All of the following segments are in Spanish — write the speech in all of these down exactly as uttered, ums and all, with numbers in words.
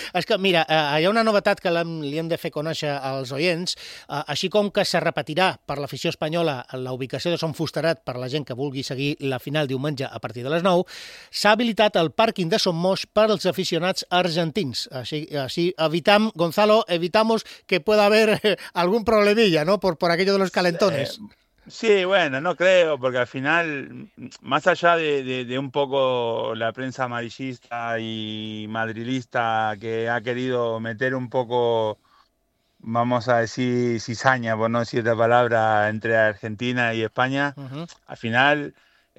És que, mira, hi ha una novetat que li hem de fer conèixer als oients, així com que se repetirà per l'afició espanyola la ubicació de Son Fusterat per la gent que vulgui seguir la final diumenge a partir de les nou, s'ha habilitat el pàrquing de Son Moix per als aficionats argentins. Així, així evitam, Gonzalo, evitamos que pueda haber algún problemilla, ¿no? Por, por aquello de los calentones. Eh... Sí, bueno, no creo, porque al final, más allá de, de, de un poco la prensa amarillista y madrilista que ha querido meter un poco, vamos a decir, cizaña, por no decir otra palabra, entre Argentina y España, uh-huh. Al final,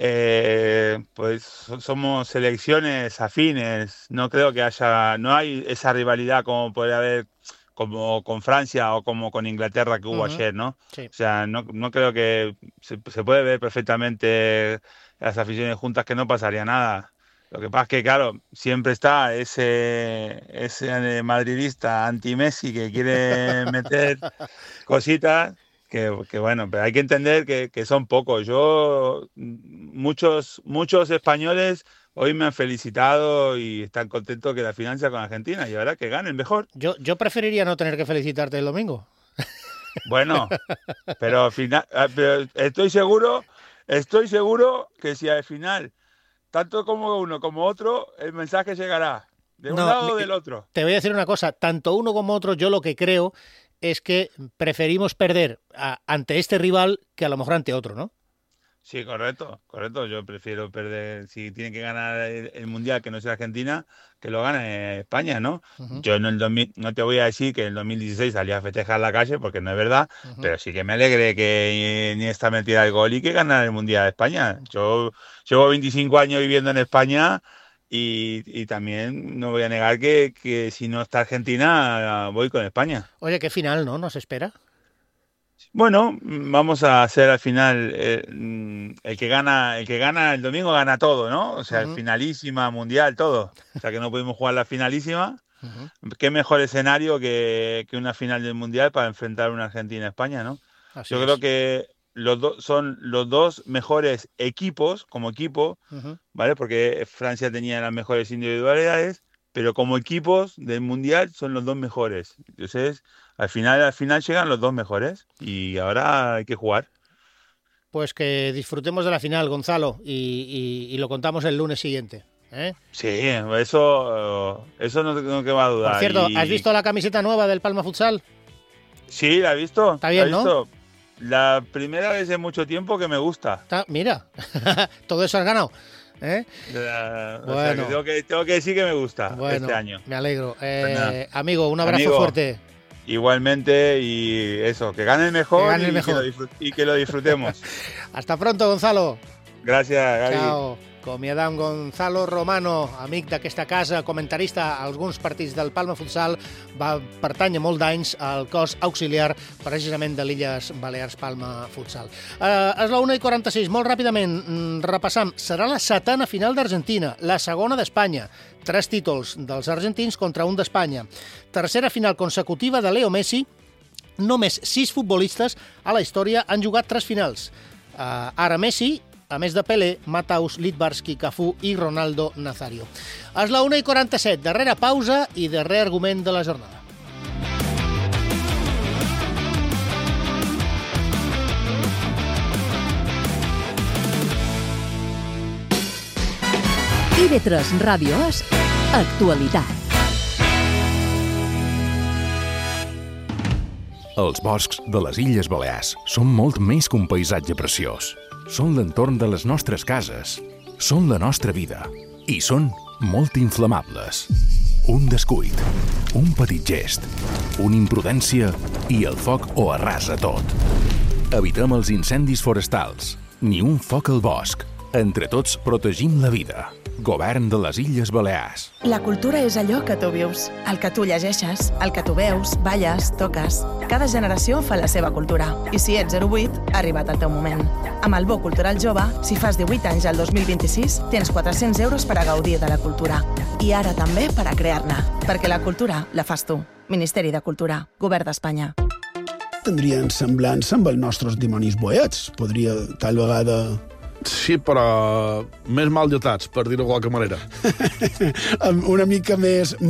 eh, pues somos selecciones afines, no creo que haya, no hay esa rivalidad como puede haber como con Francia o como con Inglaterra que hubo uh-huh. ayer, ¿no? Sí. O sea, no, no creo que... Se, se puede ver perfectamente las aficiones juntas que no pasaría nada. Lo que pasa es que, claro, siempre está ese, ese madridista anti-Messi que quiere meter cositas que, que, bueno, pero hay que entender que, que son pocos. Yo, muchos, muchos españoles... Hoy me han felicitado y están contentos que la final sea con Argentina y ahora que ganen mejor. Yo, yo preferiría no tener que felicitarte el domingo. Bueno, pero, final, pero estoy seguro, estoy seguro que si al final, tanto como uno como otro, el mensaje llegará de un no, lado o del otro. Te voy a decir una cosa, tanto uno como otro, yo lo que creo es que preferimos perder a, ante este rival que a lo mejor ante otro, ¿no? Sí, correcto, correcto. Yo prefiero perder, si tienen que ganar el, el Mundial que no sea Argentina, que lo gane España, ¿no? Uh-huh. Yo en el dos mil, no te voy a decir que en el dos mil dieciséis salí a festejar la calle, porque no es verdad, uh-huh. Pero sí que me alegre que Iniesta metiera el gol y que ganara el Mundial de España. Yo llevo veinticinco años viviendo en España y, y también no voy a negar que, que si no está Argentina, voy con España. Oye, qué final, ¿no? ¿Nos espera? Bueno, vamos a hacer al final eh, el que gana, el que gana el domingo gana todo, ¿no? O sea, uh-huh. Finalísima, mundial, todo. O sea, que no pudimos jugar la finalísima. Uh-huh. Qué mejor escenario que, que una final del mundial para enfrentar una Argentina-España, ¿no? Así Yo es. creo que los dos son los dos mejores equipos como equipo, uh-huh. ¿Vale? Porque Francia tenía las mejores individualidades, pero como equipos del mundial son los dos mejores. Entonces, al final, al final llegan los dos mejores y ahora hay que jugar. Pues que disfrutemos de la final, Gonzalo, y, y, y lo contamos el lunes siguiente, ¿eh? Sí, eso, eso no, no que va a dudar. Por cierto, y... ¿has visto la camiseta nueva del Palma Futsal? Sí, la he visto. Está bien, la he visto. ¿no? La primera vez en mucho tiempo que me gusta. Está, mira, todo eso has ganado. ¿Eh? La, bueno. O sea, que tengo, que, tengo que decir que me gusta bueno, este año. Me alegro. Eh, amigo, un abrazo amigo, fuerte. Igualmente, y eso, que gane el mejor, que gane el y, mejor. Que y que lo disfrutemos. Hasta pronto, Gonzalo. Gràcies, Gavi. Ciao. Acomiadam Gonzalo Romano, amic d'aquesta casa, comentarista a alguns partits del Palma Futsal, va pertànyer molt d'anys al cos auxiliar precisament de l'Illes Balears Palma Futsal. Uh, és la una i quaranta-sis, molt ràpidament, mm, repassam. Serà la setena final d'Argentina, la segona d'Espanya. Tres títols dels argentins contra un d'Espanya. Tercera final consecutiva de Leo Messi. Només sis futbolistes a la història han jugat tres finals. Uh, ara Messi, a més de Pelé, Mataus, Litbarski, Cafú i Ronaldo Nazario. És la una i quaranta-set, darrera pausa i darrer argument de la jornada. I V tres Ràdio És Actualitat. Els boscs de les Illes Balears són molt més que un paisatge preciós. Són l'entorn de les nostres cases, són la nostra vida i són molt inflamables. Un descuit, un petit gest, una imprudència i el foc ho arrasa tot. Evitem els incendis forestals, ni un foc al bosc. Entre tots protegim la vida. Govern de les Illes Balears. La cultura és allò que tu vius, el que tu llegeixes, el que tu veus, balles, toques. Cada generació fa la seva cultura. I si ets zero vuit, ha arribat el teu moment. Amb el Bo Cultural Jove, si fas divuit anys al dos mil vint-i-sis, tens quatre-cents euros per a gaudir de la cultura. I ara també per a crear-ne. Perquè la cultura la fas tu. Ministeri de Cultura, Govern d'Espanya. Tindrien semblança amb els nostres dimonis boets. Podria, tal vegada... Sí, però més mal dotats, per dir-ho de qualque manera. Una mica més